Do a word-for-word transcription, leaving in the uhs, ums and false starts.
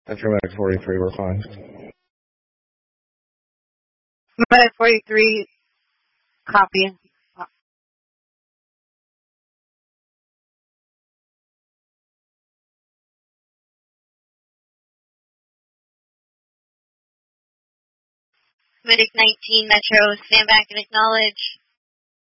After Medic forty-three, we're fine. Medic forty-three, copy. Medic nineteen, Metro, stand back and acknowledge.